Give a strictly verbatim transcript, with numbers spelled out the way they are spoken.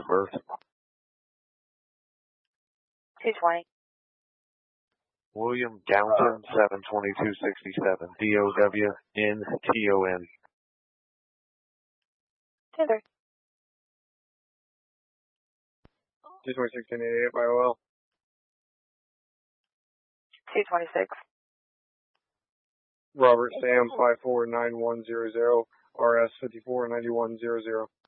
of birth. two twenty. William Downton, seven twenty-two sixty-seven. D O W N T O N. ten thirty. two twenty-six, ten eighty-eight by O L. two twenty-six. Robert Sam, five four nine one zero zero, R S five four nine one zero zero.